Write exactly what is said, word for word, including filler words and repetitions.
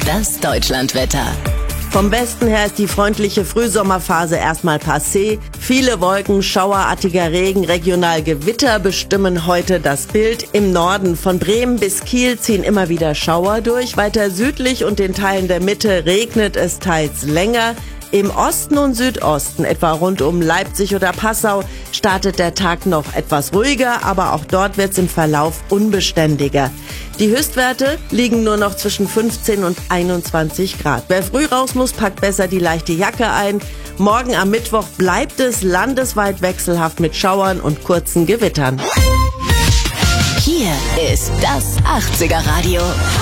Das Deutschlandwetter. Vom Westen her ist die freundliche Frühsommerphase erstmal passé. Viele Wolken, schauerartiger Regen, regional Gewitter bestimmen heute das Bild. Im Norden von Bremen bis Kiel ziehen immer wieder Schauer durch. Weiter südlich und in Teilen der Mitte regnet es teils länger. Im Osten und Südosten, etwa rund um Leipzig oder Passau, startet der Tag noch etwas ruhiger, aber auch dort wird es im Verlauf unbeständiger. Die Höchstwerte liegen nur noch zwischen fünfzehn und einundzwanzig Grad. Wer früh raus muss, packt besser die leichte Jacke ein. Morgen am Mittwoch bleibt es landesweit wechselhaft mit Schauern und kurzen Gewittern. Hier ist das achtziger Radio.